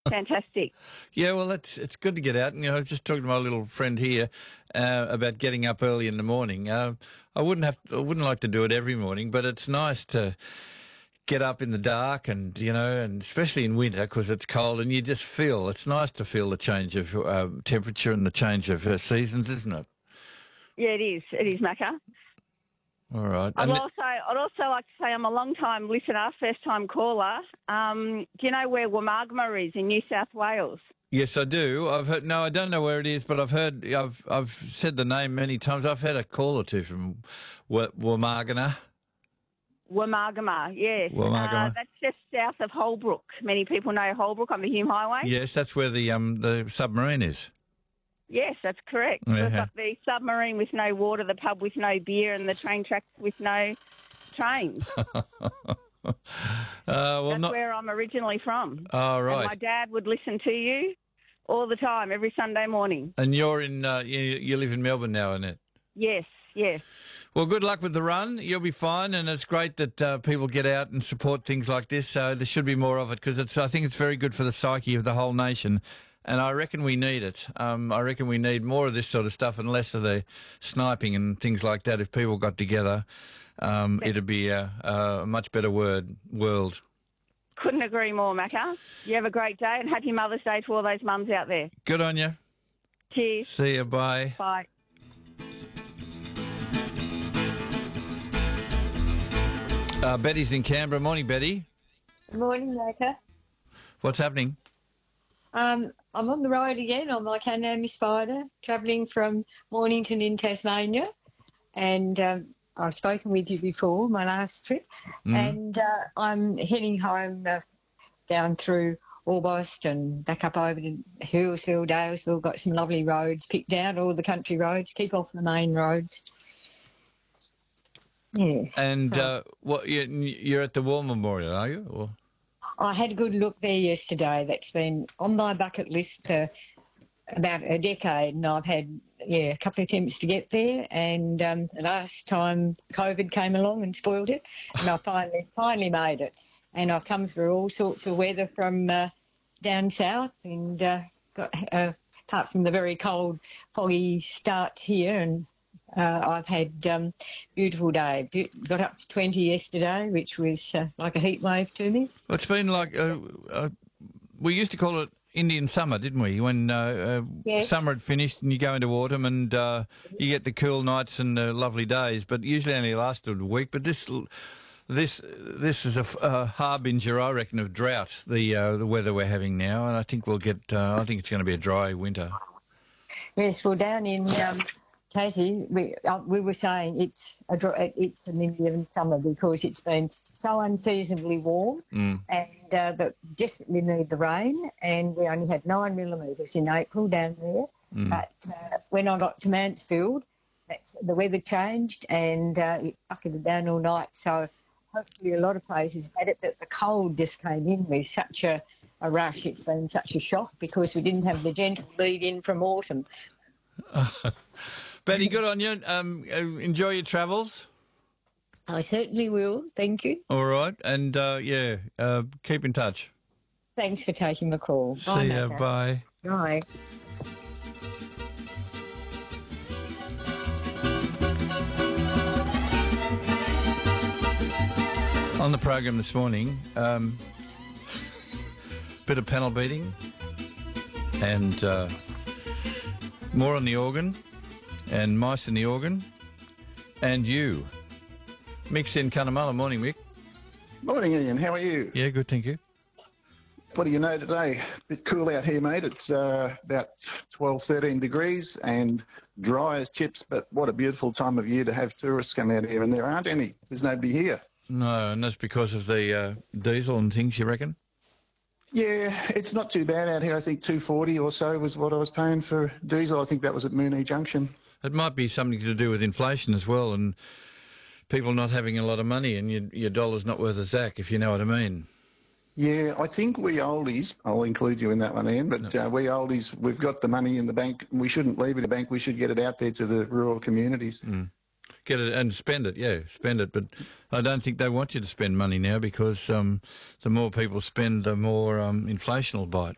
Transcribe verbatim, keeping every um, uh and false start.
Fantastic. Yeah, well, it's it's good to get out. And, you know, I was just talking to my little friend here uh, about getting up early in the morning. Uh, I wouldn't have, I wouldn't like to do it every morning, but it's nice to get up in the dark and, you know, and especially in winter because it's cold and you just feel, it's nice to feel the change of uh, temperature and the change of uh, seasons, isn't it? Yeah, it is. It is, Macca. All right. I'd And also, I'd also like to say I'm a long-time listener, first-time caller. Um, do you know where Womargama is in New South Wales? yes, I do. I've heard. No, I don't know where it is, but I've heard. I've I've said the name many times. I've had a call or two from Wa- Womargana. Womargama, yes. Womargama. Uh, that's just south of Holbrook. Many people know Holbrook on the Hume Highway. Yes, that's where the um the submarine is. Yes, that's correct. Yeah. We've got the submarine with no water, the pub with no beer, and the train tracks with no trains. Uh, well, That's not. where I'm originally from. Oh, And right. my dad would listen to you all the time, every Sunday morning. And you're in. Uh, you, you live in Melbourne now, isn't it? Yes, yes. Well, good luck with the run. You'll be fine, and it's great that uh, people get out and support things like this. So there should be more of it because it's. I think it's very good for the psyche of the whole nation, and I reckon we need it. Um, I reckon we need more of this sort of stuff and less of the sniping and things like that. If people got together, um, it'd be a, a much better word world. Couldn't agree more, Macca. You have a great day and happy Mother's Day to all those mums out there. Good on you. Cheers. See you. Bye. Bye. Uh, Betty's in Canberra. Morning, Betty. Good morning, Macca. What's happening? Um, I'm on the road again on my Can-Am Spider, travelling from Mornington in Tasmania. And um, I've spoken with you before, my last trip. Mm. And uh, I'm heading home uh, down through Orbost and back up over to Hillsville, Dalesville. Got some lovely roads picked out, all the country roads. Keep off the main roads. Yeah. And So- uh, what? You, you're at the War Memorial, are you? Or? I had a good look there yesterday. That's been on my bucket list for about a decade, and I've had yeah a couple of attempts to get there. And um, the last time COVID came along and spoiled it, and I finally finally made it. And I've come through all sorts of weather from uh, down south, and uh, got uh, apart from the very cold, foggy start here, and uh, I've had um, beautiful day. Be- got up to twenty yesterday, which was uh, like a heat wave to me. Well, it's been like uh, uh, we used to call it Indian summer, didn't we? When uh, uh, Yes. summer had finished and you go into autumn and uh, you get the cool nights and the lovely days, but usually only lasted a week. But this this this is a, a harbinger, I reckon, of drought. The uh, the weather we're having now, and I think we'll get. Uh, I think it's going to be a dry winter. Yes, well, down in um, Tassie, we uh, we were saying it's a dr- it's an Indian summer because it's been so unseasonably warm, Mm. and uh, but desperately need the rain. And we only had nine millimetres in April down there. Mm. But uh, when I got to Mansfield, that's, the weather changed and uh, it bucketed down all night. So hopefully a lot of places had it, but the cold just came in with such a, a rush. It's been such a shock because we didn't have the gentle lead in from autumn. Betty, good on you. Um, uh, enjoy your travels. I certainly will. Thank you. All right, and uh, yeah, uh, keep in touch. Thanks for taking the call. See ya. Macca. Bye. Bye. On the program this morning, um, bit of panel beating and uh, more on the organ and mice in the organ and you. Mick's in Cunnamulla. Morning, Mick. Morning, Ian. How are you? Yeah, good, thank you. What do you know today? A bit cool out here, mate. It's uh, about twelve, thirteen degrees and dry as chips, but what a beautiful time of year to have tourists come out here, and there aren't any. There's nobody here. No, and that's because of the uh, diesel and things, you reckon? Yeah, it's not too bad out here. I think two forty or so was what I was paying for diesel. I think that was at Moonee Junction. It might be something to do with inflation as well and people not having a lot of money and your, your dollar's not worth a zack, if you know what I mean. Yeah, I think we oldies, I'll include you in that one, Ian, but No. uh, we oldies, we've got the money in the bank. We shouldn't leave it in the bank. We should get it out there to the rural communities. Mm. Get it and spend it, yeah, spend it. But I don't think they want you to spend money now because um, the more people spend, the more um, inflation will bite.